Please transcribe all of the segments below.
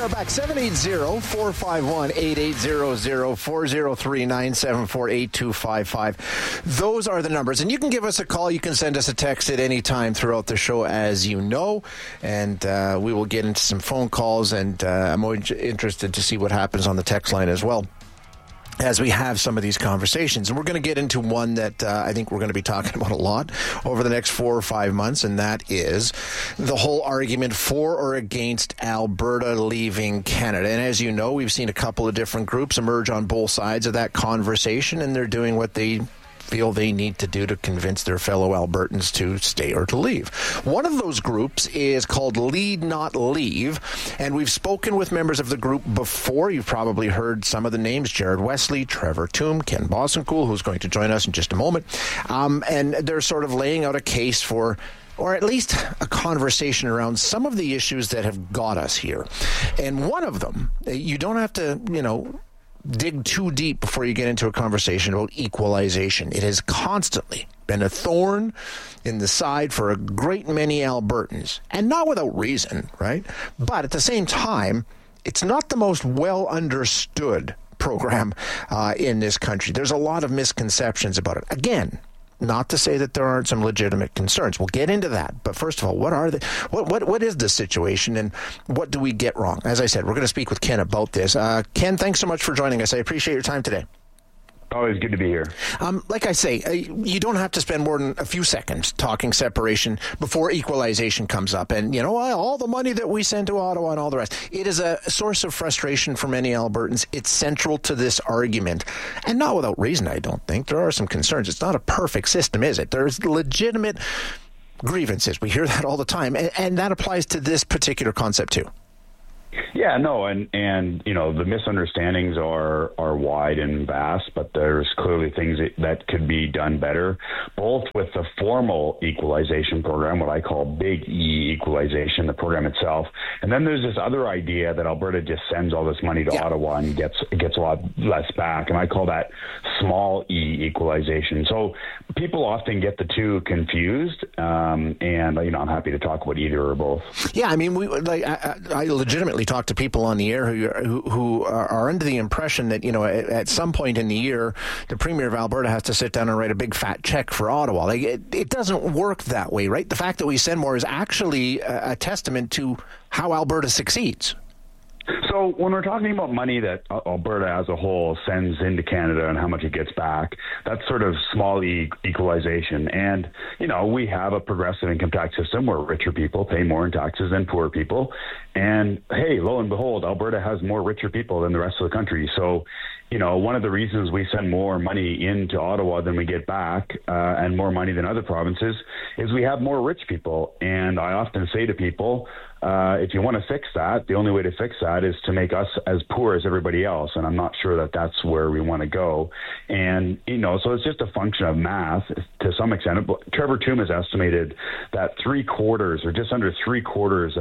are back. 780-451-8800, 403-974-8255. Those are the numbers. And you can give us a call. You can send us a text at any time throughout the show, as you know. And we will get into some phone calls. And I'm always interested to see what happens on the text line as well, as we have some of these conversations. And we're going to get into one that I think we're going to be talking about a lot over the next 4 or 5 months, and that is the whole argument for or against Alberta leaving Canada. And as you know, we've seen a couple of different groups emerge on both sides of that conversation, and they're doing what they feel they need to do to convince their fellow Albertans to stay or to leave. One of those groups is called Lead Not Leave, and we've spoken with members of the group before. You've probably heard some of the names: Jared Wesley, Trevor Toom, Ken Bossencool, who's going to join us in just a moment. And they're sort of laying out a case for, or at least a conversation around some of the issues that have got us here. And one of them, you don't have to, dig too deep before you get into a conversation about equalization. It has constantly been a thorn in the side for a great many Albertans, and not without reason, right? But at the same time, it's not the most well understood program in this country. There's a lot of misconceptions about it. Again, not to say that there aren't some legitimate concerns. We'll get into that. But first of all, what is the situation, and what do we get wrong? As I said, we're going to speak with Ken about this. Ken, thanks so much for joining us. I appreciate your time today. Always good to be here. Like I say, you don't have to spend more than a few seconds talking separation before equalization comes up. And, all the money that we send to Ottawa and all the rest. It is a source of frustration for many Albertans. It's central to this argument. And not without reason, I don't think. There are some concerns. It's not a perfect system, is it? There's legitimate grievances. We hear that all the time. And that applies to this particular concept, too. Yeah, no, and the misunderstandings are wide and vast, but there's clearly things that could be done better, both with the formal equalization program, what I call Big E equalization, the program itself, and then there's this other idea that Alberta just sends all this money to Ottawa and gets a lot less back, and I call that Small E equalization. So people often get the two confused, and I'm happy to talk about either or both. Yeah, I mean, I legitimately talk to people on the air who are under the impression that, at some point in the year, the Premier of Alberta has to sit down and write a big fat check for Ottawa. It doesn't work that way, right? The fact that we send more is actually a testament to how Alberta succeeds. So when we're talking about money that Alberta as a whole sends into Canada and how much it gets back, that's sort of small equalization. And, we have a progressive income tax system where richer people pay more in taxes than poor people. And, hey, lo and behold, Alberta has more richer people than the rest of the country. So, one of the reasons we send more money into Ottawa than we get back, and more money than other provinces, is we have more rich people. And I often say to people, if you want to fix that, the only way to fix that is to make us as poor as everybody else. And I'm not sure that that's where we want to go. And, so it's just a function of math to some extent. Trevor Toom has estimated that 3/4 or just under 3/4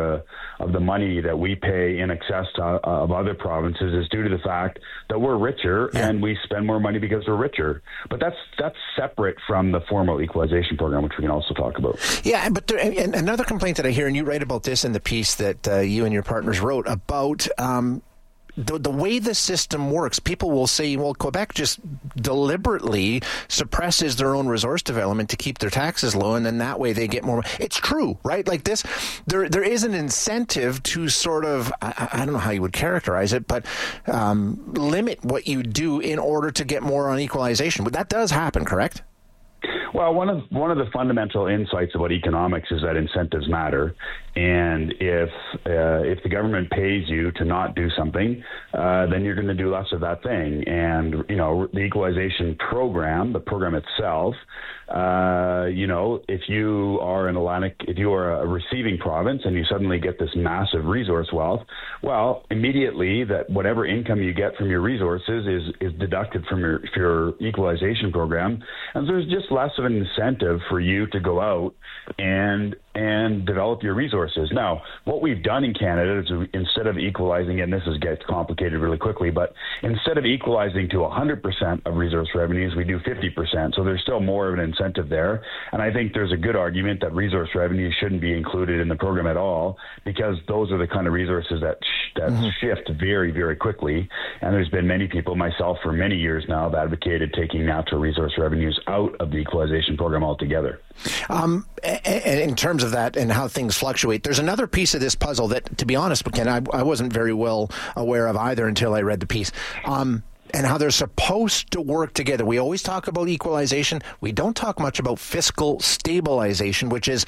of the money that we pay in excess of other provinces is due to the fact that we're richer and we spend more money because we're richer. But that's separate from the formal equalization program, which we can also talk about. Yeah, but and another complaint that I hear, and you write about this in the piece that you and your partners wrote about the way the system works. People will say, well, Quebec just deliberately suppresses their own resource development to keep their taxes low, and then that way they get more. It's true, right? Like this, there is an incentive to sort of, I don't know how you would characterize it, but limit what you do in order to get more on equalization. But that does happen, correct? Well, one of the fundamental insights about economics is that incentives matter, and if the government pays you to not do something, then you're going to do less of that thing. And the equalization program, the program itself, if you are if you are a receiving province and you suddenly get this massive resource wealth, well, immediately that whatever income you get from your resources is deducted from your equalization program, and there's just less of an incentive for you to go out and and develop your resources. Now, what we've done in Canada is instead of equalizing, and gets complicated really quickly, but instead of equalizing to 100% of resource revenues, we do 50%. So there's still more of an incentive there. And I think there's a good argument that resource revenues shouldn't be included in the program at all, because those are the kind of resources that shift very, very quickly. And there's been many people, myself for many years now, have advocated taking natural resource revenues out of the equalization program altogether. In terms of that and how things fluctuate, there's another piece of this puzzle that, to be honest, Ken, I wasn't very well aware of either until I read the piece. And how they're supposed to work together. We always talk about equalization. We don't talk much about fiscal stabilization, which is,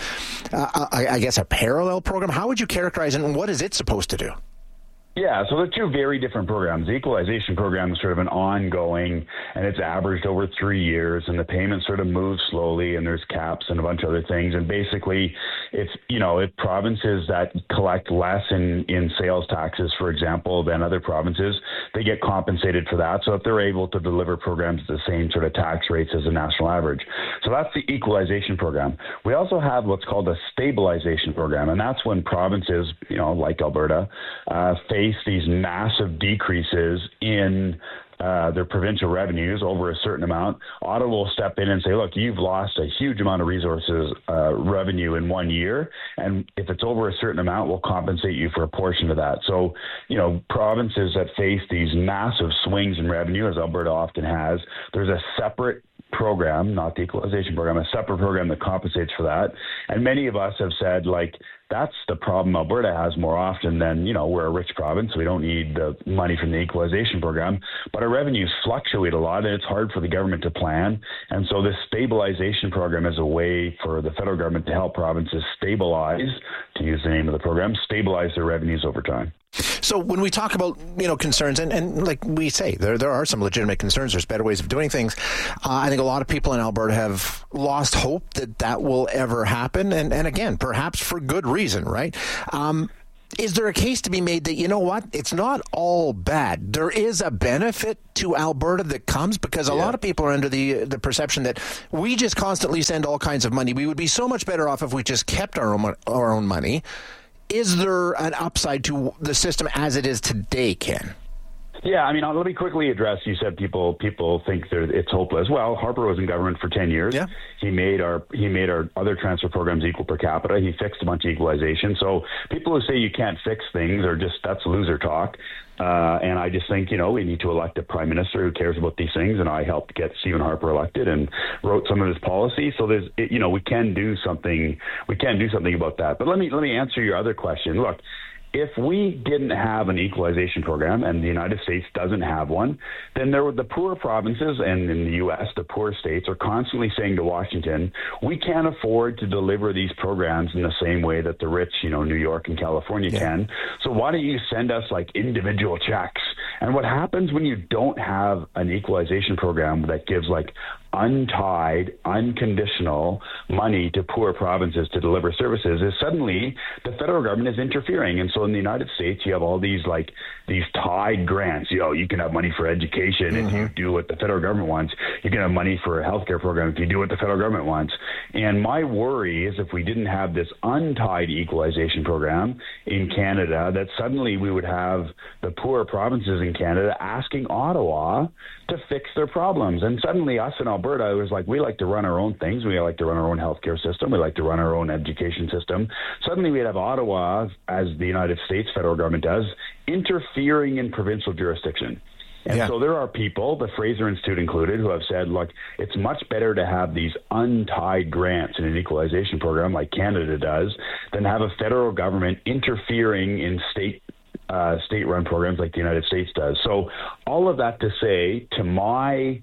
I guess, a parallel program. How would you characterize it, and what is it supposed to do? Yeah, so they're two very different programs. The equalization program is sort of an ongoing, and it's averaged over 3 years, and the payments sort of move slowly, and there's caps and a bunch of other things. And basically, it's, if provinces that collect less in sales taxes, for example, than other provinces, they get compensated for that. So if they're able to deliver programs at the same sort of tax rates as the national average. So that's the equalization program. We also have what's called a stabilization program, and that's when provinces, like Alberta, face these massive decreases in their provincial revenues over a certain amount. Ottawa will step in and say, look, you've lost a huge amount of resources revenue in 1 year, and if it's over a certain amount, we'll compensate you for a portion of that. So, provinces that face these massive swings in revenue, as Alberta often has, there's a separate program, not the equalization program, a separate program that compensates for that. And many of us have said, that's the problem Alberta has more often than, we're a rich province. So we don't need the money from the equalization program, but our revenues fluctuate a lot and it's hard for the government to plan. And so this stabilization program is a way for the federal government to help provinces stabilize, to use the name of the program, stabilize their revenues over time. So when we talk about, concerns, and like we say, there are some legitimate concerns, there's better ways of doing things. I think a lot of people in Alberta have lost hope that will ever happen. And again, perhaps for good reason, right? Is there a case to be made that, it's not all bad? There is a benefit to Alberta that comes, because a lot of people are under the perception that we just constantly send all kinds of money. We would be so much better off if we just kept our own money. Is there an upside to the system as it is today, Ken? Yeah, let me quickly address, you said people think it's hopeless. Well, Harper was in government for 10 years. Yeah. He made our other transfer programs equal per capita. He fixed a bunch of equalization. So people who say you can't fix things that's loser talk. And I just think, we need to elect a prime minister who cares about these things. And I helped get Stephen Harper elected and wrote some of his policies. So we can do something. We can do something about that. But let me answer your other question. Look, if we didn't have an equalization program, and the United States doesn't have one, then the poor provinces, and in the U.S., the poor states, are constantly saying to Washington, we can't afford to deliver these programs in the same way that the rich, New York and California can. So why don't you send us individual checks? And what happens when you don't have an equalization program that gives untied, unconditional money to poor provinces to deliver services is suddenly the federal government is interfering. And so in the United States, you have all these tied grants. You can have money for education if you do what the federal government wants. You can have money for a healthcare program if you do what the federal government wants. And my worry is if we didn't have this untied equalization program in Canada, that suddenly we would have the poor provinces in Canada asking Ottawa to fix their problems. And suddenly us in Alberta, it was we like to run our own things. We like to run our own healthcare system. We like to run our own education system. Suddenly we'd have Ottawa, as the United States federal government does, interfering in provincial jurisdiction. And so there are people, the Fraser Institute included, who have said, look, it's much better to have these untied grants in an equalization program like Canada does than have a federal government interfering in state-run programs like the United States does. So all of that to say, to my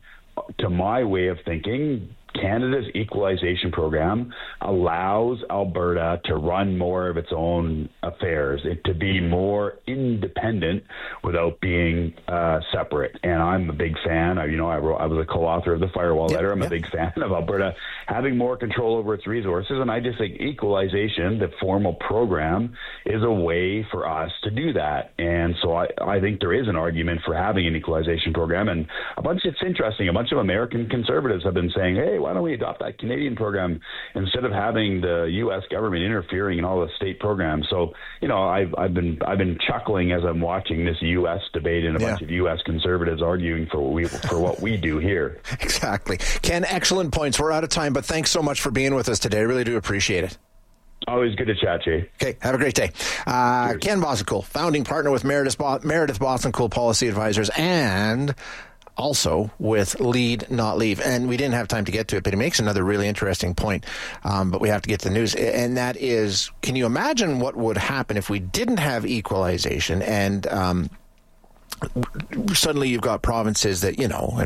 way of thinking, Canada's equalization program allows Alberta to run more of its own affairs, to be more independent without being separate. And I'm a big fan. I was a co-author of the Firewall Letter. I'm a big fan of Alberta having more control over its resources. And I just think equalization, the formal program, is a way for us to do that. And so I think there is an argument for having an equalization program. And it's interesting. A bunch of American conservatives have been saying, hey, why don't we adopt that Canadian program instead of having the U.S. government interfering in all the state programs? So, I've been chuckling as I'm watching this U.S. debate and a bunch of U.S. conservatives arguing for what we do here. Exactly. Ken, excellent points. We're out of time, but thanks so much for being with us today. I really do appreciate it. Always good to chat, Jay. Okay, have a great day. Ken Bossenkool, founding partner with Meredith Bossenkool Policy Advisors, and also with Lead Not Leave. And we didn't have time to get to it, but he makes another really interesting point. But we have to get to the news. And that is, can you imagine what would happen if we didn't have equalization and suddenly you've got provinces that,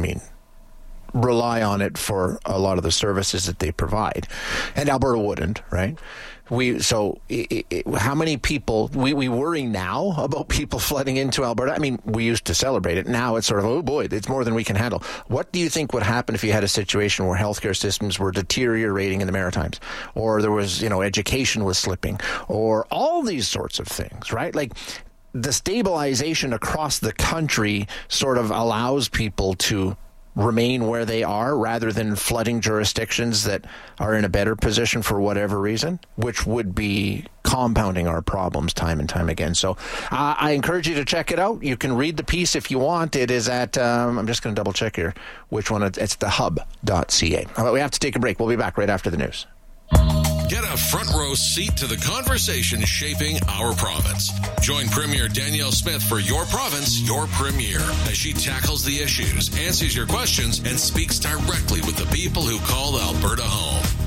rely on it for a lot of the services that they provide, and Alberta wouldn't, right? How many people we worry now about people flooding into Alberta? I mean, we used to celebrate it. Now it's sort of, oh boy, it's more than we can handle. What do you think would happen if you had a situation where healthcare systems were deteriorating in the Maritimes, or there was, education was slipping, or all these sorts of things, right? Like, the stabilization across the country sort of allows people to remain where they are rather than flooding jurisdictions that are in a better position for whatever reason, which would be compounding our problems time and time again. So I encourage you to check it out. You can read the piece if you want. It is at, I'm just going to double check here which one. It's thehub.ca. We have to take a break. We'll be back right after the news. Get a front row seat to the conversation shaping our province. Join Premier Danielle Smith for Your Province, Your Premier, as she tackles the issues, answers your questions, and speaks directly with the people who call Alberta home.